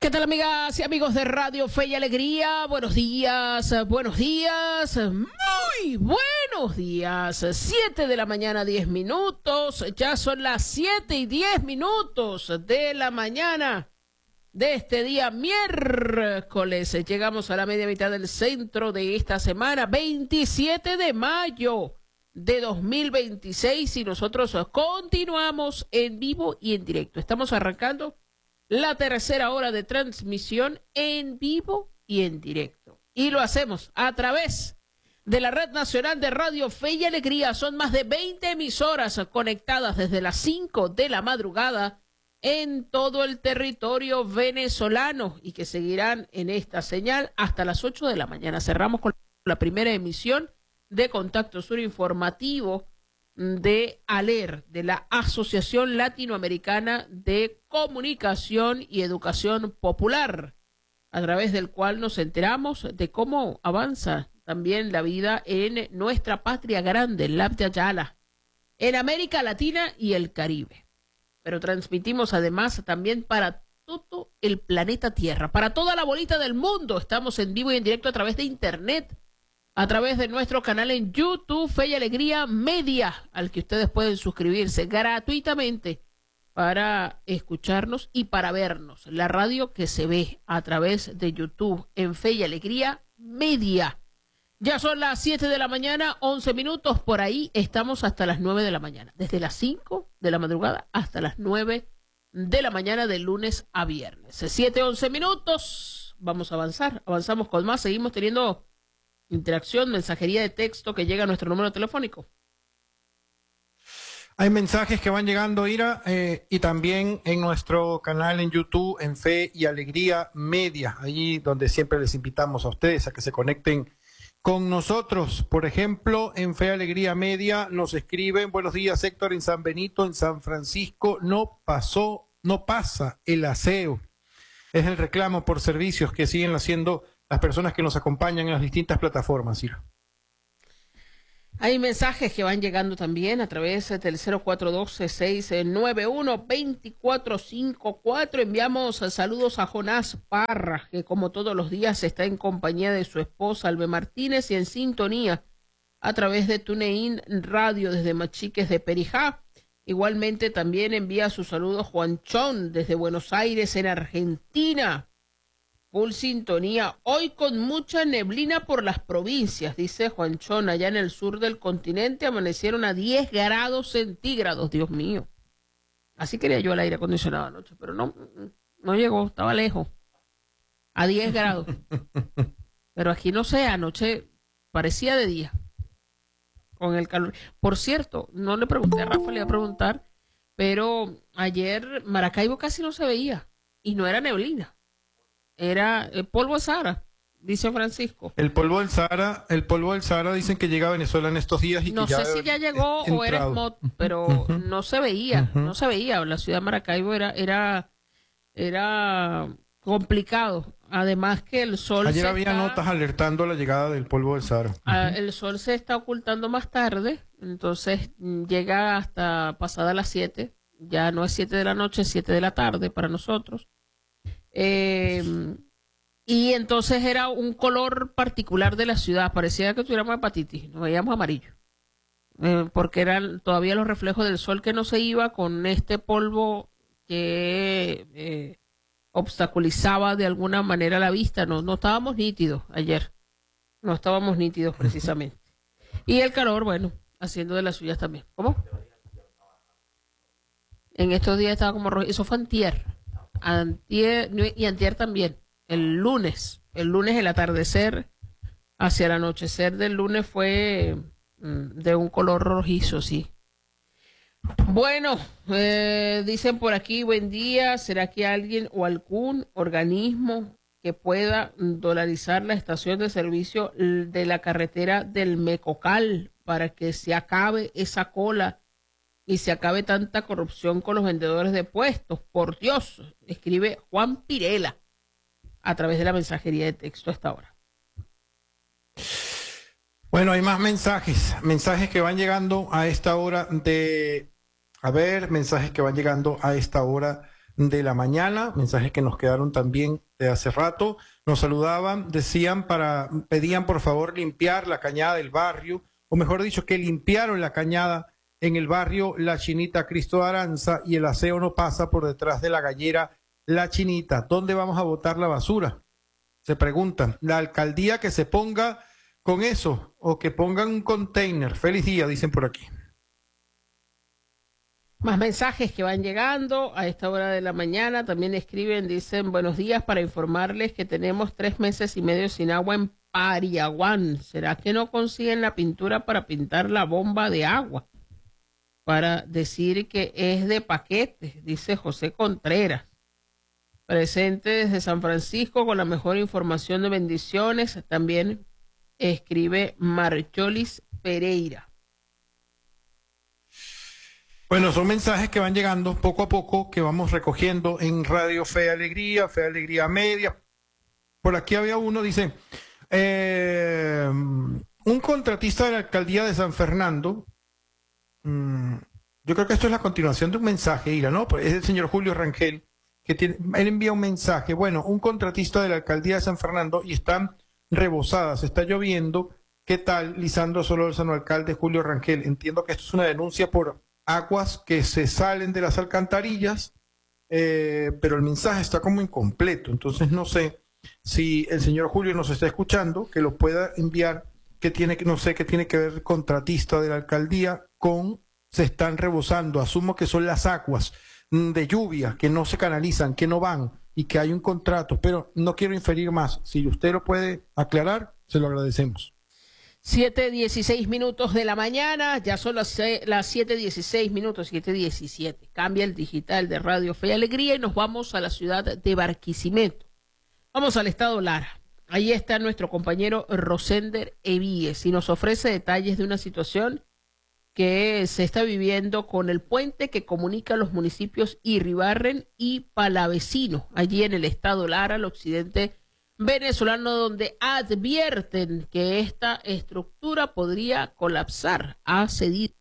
¿Qué tal, amigas y amigos de Radio Fe y Alegría? Buenos días, muy buenos días. 7 de la mañana, 10 minutos. Ya son las 7:10 de la mañana de este día miércoles. Llegamos a la media mitad del centro de esta semana, 27 de mayo de 2026, y nosotros continuamos en vivo y en directo. Estamos arrancando la tercera hora de transmisión en vivo y en directo. Y lo hacemos a través de la Red Nacional de Radio Fe y Alegría. Son más de 20 emisoras conectadas desde las 5 de la madrugada en todo el territorio venezolano y que seguirán en esta señal hasta las 8 de la mañana. Cerramos con la primera emisión de Contacto Sur Informativo de ALER, de la Asociación Latinoamericana de Comunicación y Educación Popular, a través del cual nos enteramos de cómo avanza también la vida en nuestra patria grande, en Labde Ayala, en América Latina y el Caribe. Pero transmitimos además también para todo el planeta Tierra, para toda la bolita del mundo. Estamos en vivo y en directo a través de Internet, a través de nuestro canal en YouTube, Fe y Alegría Media, al que ustedes pueden suscribirse gratuitamente para escucharnos y para vernos. La radio que se ve a través de YouTube en Fe y Alegría Media. Ya son las 7 de la mañana, 11 minutos. Por ahí estamos hasta las 9 de la mañana. Desde las 5 de la madrugada hasta las 9 de la mañana de lunes a viernes. 7, 11 minutos. Vamos a avanzar. Avanzamos con más. Seguimos teniendo interacción, mensajería de texto que llega a nuestro número telefónico. Hay mensajes que van llegando, Ira, y también en nuestro canal en YouTube, en Fe y Alegría Media, allí donde siempre les invitamos a ustedes a que se conecten con nosotros. Por ejemplo, en Fe y Alegría Media nos escriben: buenos días, Héctor, en San Benito, en San Francisco, no pasa el aseo. Es el reclamo por servicios que siguen haciendo las personas que nos acompañan en las distintas plataformas, Ira. Hay mensajes que van llegando también a través del 0412-691-2454. Enviamos saludos a Jonás Parra, que como todos los días está en compañía de su esposa Albe Martínez y en sintonía a través de TuneIn Radio desde Machiques de Perijá. Igualmente también envía sus saludos Juan Chón desde Buenos Aires, en Argentina. Full sintonía, hoy con mucha neblina por las provincias, dice Juanchón. Allá en el sur del continente amanecieron a 10 grados centígrados, Dios mío. Así quería yo el aire acondicionado anoche, pero no llegó, estaba lejos. A 10 grados. Pero aquí no sé, anoche parecía de día, con el calor. Por cierto, no le pregunté a Rafa, le iba a preguntar, pero ayer Maracaibo casi no se veía, y no era neblina. Era el polvo de Sahara, dice Francisco. El polvo del Sahara dicen que llega a Venezuela en estos días y no que sé si ya llegó o era smog, pero no se veía, no se veía. La ciudad de Maracaibo era complicado. Además que el sol ayer había notas alertando la llegada del polvo del Sahara. El sol se está ocultando más tarde, entonces llega hasta pasada las 7. Ya no es 7 de la noche, es 7 de la tarde para nosotros. Y entonces era un color particular de la ciudad, parecía que tuviéramos hepatitis, nos veíamos amarillo, porque eran todavía los reflejos del sol que no se iba con este polvo que obstaculizaba de alguna manera la vista. No estábamos nítidos ayer, no estábamos nítidos precisamente. Y el calor, bueno, haciendo de las suyas también. ¿Cómo? En estos días estaba como rojo, eso fue antier y antier también, el lunes el atardecer hacia el anochecer del lunes fue de un color rojizo, sí. Bueno, dicen por aquí, buen día, ¿será que alguien o algún organismo que pueda dolarizar la estación de servicio de la carretera del Mecocal para que se acabe esa cola y se acabe tanta corrupción con los vendedores de puestos? Por Dios, escribe Juan Pirela a través de la mensajería de texto a esta hora. Bueno, hay más mensajes que van llegando a esta hora mensajes que van llegando a esta hora de la mañana, mensajes que nos quedaron también de hace rato. Nos saludaban, pedían por favor limpiar la cañada del barrio, o mejor dicho, que limpiaron la cañada en el barrio La Chinita Cristo Aranza, y el aseo no pasa por detrás de la gallera La Chinita. ¿Dónde vamos a botar la basura? Se preguntan. La alcaldía que se ponga con eso, o que pongan un container. Feliz día, dicen por aquí. Más mensajes que van llegando a esta hora de la mañana. También escriben, dicen, buenos días, para informarles que tenemos 3 meses y medio sin agua en Pariaguán. ¿Será que no consiguen la pintura para pintar la bomba de agua? Para decir que es de paquete, dice José Contreras. Presente desde San Francisco con la mejor información de bendiciones. También escribe Marcholis Pereira. Bueno, son mensajes que van llegando poco a poco, que vamos recogiendo en Radio Fe y Alegría Media. Por aquí había uno, dice, un contratista de la alcaldía de San Fernando, yo creo que esto es la continuación de un mensaje, Ira, ¿no? Es el señor Julio Rangel, él envía un mensaje. Bueno, un contratista de la alcaldía de San Fernando y están rebosadas, está lloviendo. ¿Qué tal, Lisandro Solórzano, alcalde Julio Rangel? Entiendo que esto es una denuncia por aguas que se salen de las alcantarillas, pero el mensaje está como incompleto. Entonces no sé si el señor Julio nos está escuchando, que lo pueda enviar, no sé qué tiene que ver el contratista de la alcaldía con se están rebosando. Asumo que son las aguas de lluvia que no se canalizan, que no van, y que hay un contrato, pero no quiero inferir más. Si usted lo puede aclarar, se lo agradecemos. 7:16 de la mañana, ya son las 7:16, 7:17. Cambia el digital de Radio Fe y Alegría y nos vamos a la ciudad de Barquisimeto. Vamos al estado Lara. Ahí está nuestro compañero Rosender Evíes y nos ofrece detalles de una situación que se está viviendo con el puente que comunica los municipios Iribarren y Palavecino, allí en el estado Lara, al occidente venezolano, donde advierten que esta estructura podría colapsar. Ha cedido,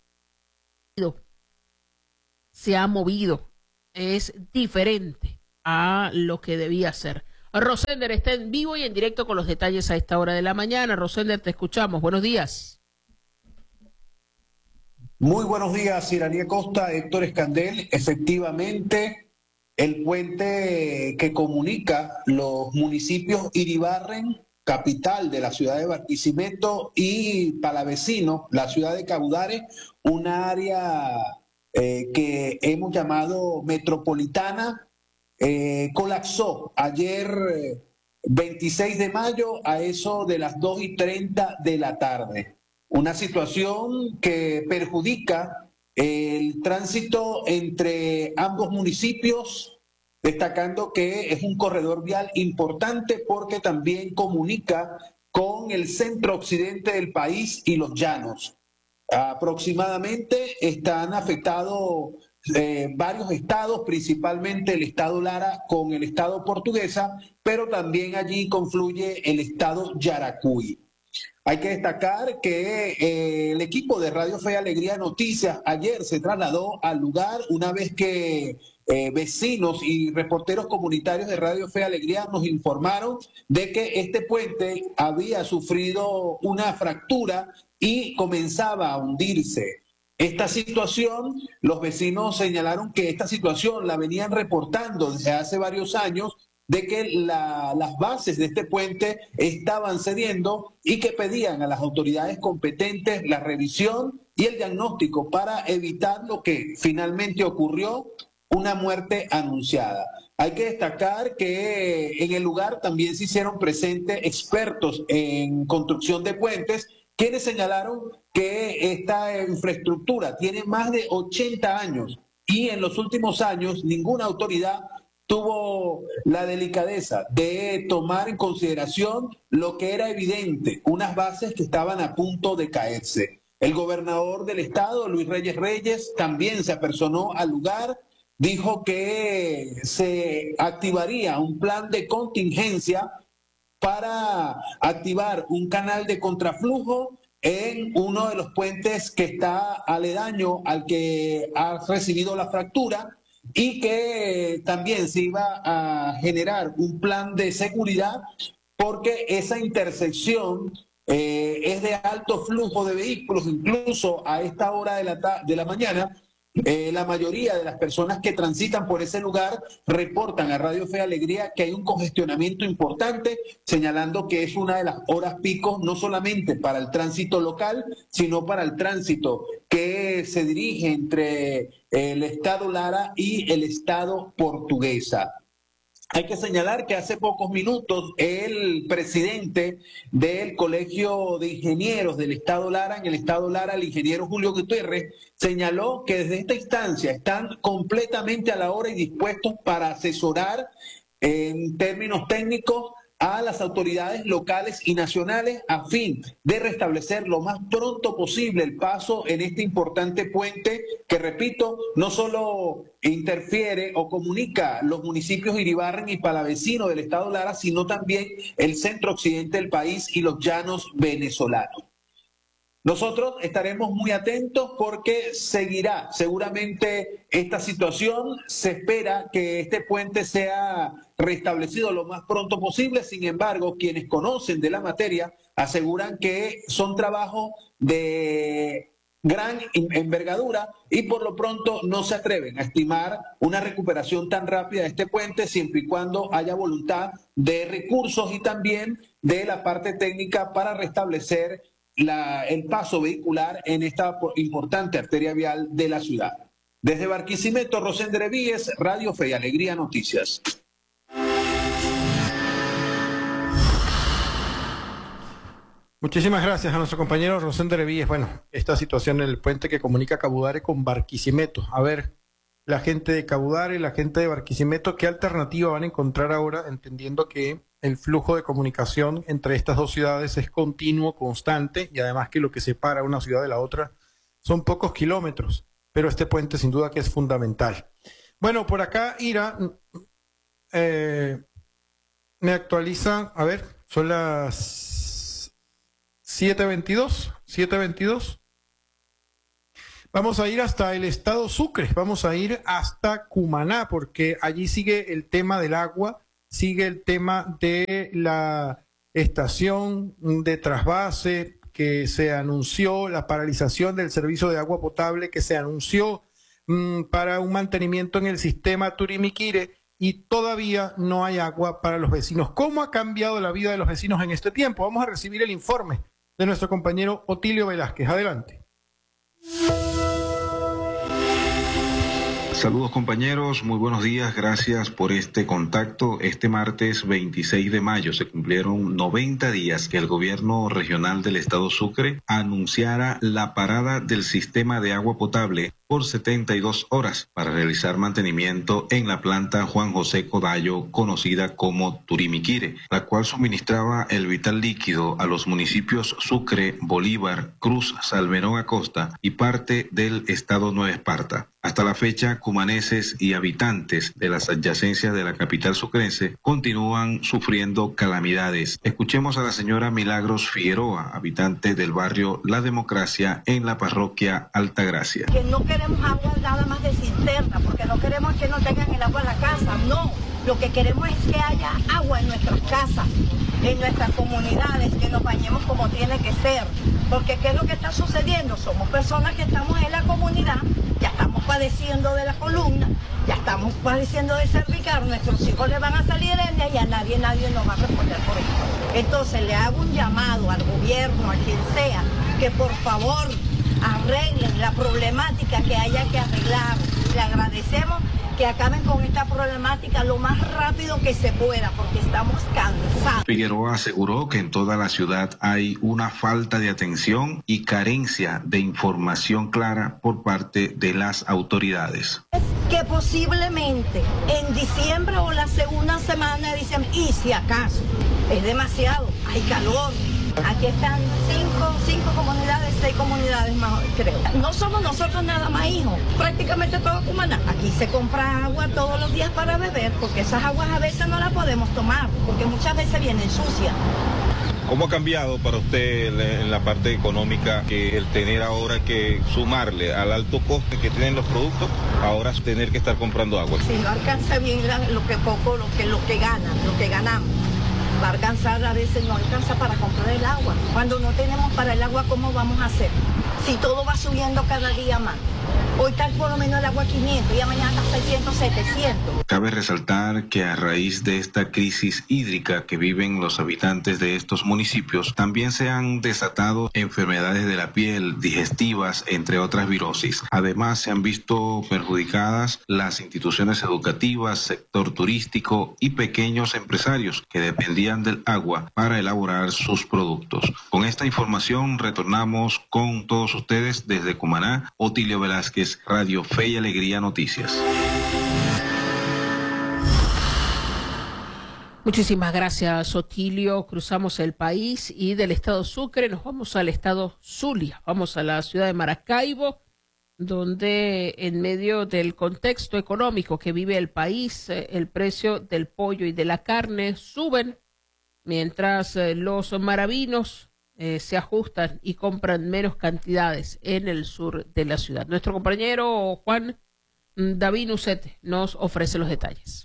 se ha movido, es diferente a lo que debía ser. Rosender está en vivo y en directo con los detalles a esta hora de la mañana. Rosender, te escuchamos. Buenos días. Muy buenos días, Iranía Costa, Héctor Escandel. Efectivamente, el puente que comunica los municipios Iribarren, capital de la ciudad de Barquisimeto, y Palavecino, la ciudad de Caudare, una área que hemos llamado metropolitana, colapsó ayer 26 de mayo a eso de las 2:30 de la tarde. Una situación que perjudica el tránsito entre ambos municipios, destacando que es un corredor vial importante porque también comunica con el centro occidente del país y los llanos. Aproximadamente están afectados varios estados, principalmente el estado Lara con el estado Portuguesa, pero también allí confluye el estado Yaracuy. Hay que destacar que el equipo de Radio Fe y Alegría Noticias ayer se trasladó al lugar una vez que vecinos y reporteros comunitarios de Radio Fe y Alegría nos informaron de que este puente había sufrido una fractura y comenzaba a hundirse. Esta situación, los vecinos señalaron que esta situación la venían reportando desde hace varios años, de que las bases de este puente estaban cediendo y que pedían a las autoridades competentes la revisión y el diagnóstico para evitar lo que finalmente ocurrió, una muerte anunciada. Hay que destacar que en el lugar también se hicieron presentes expertos en construcción de puentes, quienes señalaron que esta infraestructura tiene más de 80 años y en los últimos años ninguna autoridad tuvo la delicadeza de tomar en consideración lo que era evidente, unas bases que estaban a punto de caerse. El gobernador del estado, Luis Reyes Reyes, también se apersonó al lugar, dijo que se activaría un plan de contingencia para activar un canal de contraflujo en uno de los puentes que está aledaño al que ha recibido la fractura, y que también se iba a generar un plan de seguridad porque esa intersección es de alto flujo de vehículos, incluso a esta hora de la mañana. La mayoría de las personas que transitan por ese lugar reportan a Radio Fe y Alegría que hay un congestionamiento importante, señalando que es una de las horas pico, no solamente para el tránsito local, sino para el tránsito que se dirige entre el estado Lara y el estado Portuguesa. Hay que señalar que hace pocos minutos el presidente del Colegio de Ingenieros del Estado Lara, en el Estado Lara, el ingeniero Julio Gutiérrez, señaló que desde esta instancia están completamente a la hora y dispuestos para asesorar en términos técnicos a las autoridades locales y nacionales a fin de restablecer lo más pronto posible el paso en este importante puente que, repito, no solo interfiere o comunica los municipios Iribarren y Palavecino del estado Lara, sino también el centro occidente del país y los llanos venezolanos. Nosotros estaremos muy atentos porque seguirá seguramente esta situación. Se espera que este puente sea restablecido lo más pronto posible. Sin embargo, quienes conocen de la materia aseguran que son trabajos de gran envergadura y por lo pronto no se atreven a estimar una recuperación tan rápida de este puente siempre y cuando haya voluntad de recursos y también de la parte técnica para restablecer el paso vehicular en esta importante arteria vial de la ciudad. Desde Barquisimeto, Rosender Evíes, Radio Fe y Alegría Noticias. Muchísimas gracias a nuestro compañero Rosender Evíes. Bueno, esta situación en el puente que comunica Cabudare con Barquisimeto. A ver, la gente de Cabudare, la gente de Barquisimeto, ¿qué alternativa van a encontrar ahora, entendiendo que el flujo de comunicación entre estas dos ciudades es continuo, constante, y además que lo que separa una ciudad de la otra son pocos kilómetros, pero este puente sin duda que es fundamental. Bueno, por acá Ira me actualiza, a ver, son las 7:22. Vamos a ir hasta el estado Sucre, vamos a ir hasta Cumaná, porque allí sigue el tema del agua, sigue el tema de la estación de trasvase que se anunció, la paralización del servicio de agua potable que se anunció para un mantenimiento en el sistema Turimiquire, y todavía no hay agua para los vecinos. ¿Cómo ha cambiado la vida de los vecinos en este tiempo? Vamos a recibir el informe de nuestro compañero Otilio Velázquez. Adelante. Saludos compañeros, muy buenos días, gracias por este contacto. Este martes 26 de mayo se cumplieron 90 días que el gobierno regional del estado Sucre anunciara la parada del sistema de agua potable por 72 horas para realizar mantenimiento en la planta Juan José Codallo, conocida como Turimiquire, la cual suministraba el vital líquido a los municipios Sucre, Bolívar, Cruz, Salmerón Acosta y parte del estado Nueva Esparta. Hasta la fecha, cumaneses y habitantes de las adyacencias de la capital sucrense continúan sufriendo calamidades. Escuchemos a la señora Milagros Figueroa, habitante del barrio La Democracia en la parroquia Altagracia. Que no queremos agua nada más de cisterna, porque no queremos que no tengan el agua en la casa, no. Lo que queremos es que haya agua en nuestras casas, en nuestras comunidades, que nos bañemos como tiene que ser. Porque ¿qué es lo que está sucediendo? Somos personas que estamos en la comunidad, ya estamos padeciendo de la columna, ya estamos padeciendo de cervical, nuestros hijos le van a salir hernias y a nadie nos va a responder por esto. Entonces le hago un llamado al gobierno, a quien sea, que por favor arreglen la problemática que haya que arreglar. Le agradecemos que acaben con esta problemática lo más rápido que se pueda, porque estamos cansados. Figueroa aseguró que en toda la ciudad hay una falta de atención y carencia de información clara por parte de las autoridades. Que posiblemente en diciembre o la segunda semana de diciembre, y si acaso, es demasiado, hay calor. Aquí están 6 comunidades más, creo. No somos nosotros nada más, hijos, prácticamente todo Cumaná. Aquí se compra agua todos los días para beber, porque esas aguas a veces no las podemos tomar, porque muchas veces vienen sucias. ¿Cómo ha cambiado para usted en la parte económica que el tener ahora que sumarle al alto coste que tienen los productos, ahora tener que estar comprando agua? Si no alcanza bien lo que ganamos. Va a alcanzar, a veces no alcanza para comprar el agua. Cuando no tenemos para el agua, ¿cómo vamos a hacer? Si todo va subiendo cada día más. Hoy está por lo menos el agua 500 y mañana está 600, 700. Cabe resaltar que a raíz de esta crisis hídrica que viven los habitantes de estos municipios, también se han desatado enfermedades de la piel, digestivas, entre otras virosis. Además, se han visto perjudicadas las instituciones educativas, sector turístico y pequeños empresarios que dependían del agua para elaborar sus productos. Con esta información retornamos con todos ustedes desde Cumaná. Otilio Velázquez, Radio Fe y Alegría Noticias. Muchísimas gracias, Otilio. Cruzamos el país y del estado Sucre nos vamos al estado Zulia. Vamos a la ciudad de Maracaibo, donde en medio del contexto económico que vive el país, el precio del pollo y de la carne suben, mientras los maravinos se ajustan y compran menos cantidades en el sur de la ciudad. Nuestro compañero Juan David Nucete nos ofrece los detalles.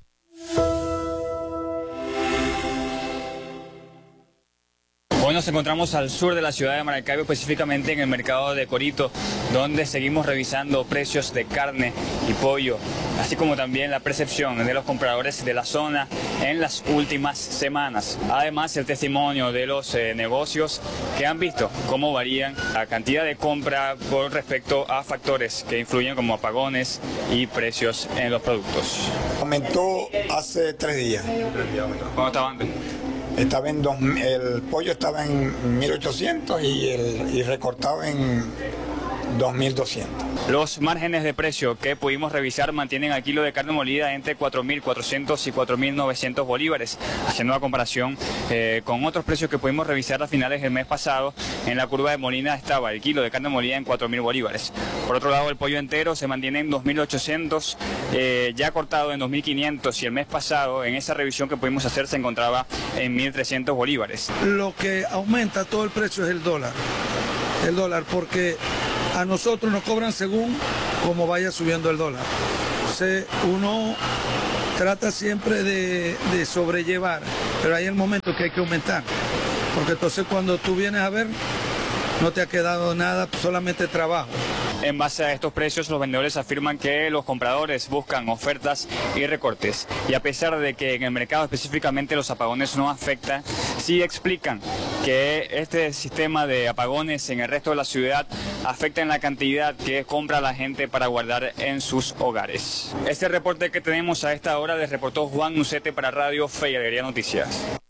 Hoy nos encontramos al sur de la ciudad de Maracaibo, específicamente en el mercado de Corito, donde seguimos revisando precios de carne y pollo, así como también la percepción de los compradores de la zona en las últimas semanas. Además, el testimonio de los negocios que han visto cómo varían la cantidad de compra con respecto a factores que influyen como apagones y precios en los productos. Aumentó hace 3 días. ¿Cuánto estaba antes? Estaba el pollo estaba en 1.800 y recortado en 2.200. Los márgenes de precio que pudimos revisar mantienen al kilo de carne molida entre 4.400 y 4.900 bolívares, haciendo una comparación con otros precios que pudimos revisar a finales del mes pasado. En la curva de Molina estaba el kilo de carne molida en 4.000 bolívares. Por otro lado, el pollo entero se mantiene en 2.800, ya cortado en 2.500, y el mes pasado, en esa revisión que pudimos hacer, se encontraba en 1.300 bolívares. Lo que aumenta todo el precio es el dólar, porque a nosotros nos cobran según como vaya subiendo el dólar. Entonces uno trata siempre de sobrellevar, pero hay el momento que hay que aumentar, porque entonces cuando tú vienes a ver no te ha quedado nada, solamente trabajo. En base a estos precios, los vendedores afirman que los compradores buscan ofertas y recortes. Y a pesar de que en el mercado específicamente los apagones no afectan, sí explican que este sistema de apagones en el resto de la ciudad afecta en la cantidad que compra la gente para guardar en sus hogares. Este reporte que tenemos a esta hora les reportó Juan Nucete para Radio Fe y Alegría Noticias.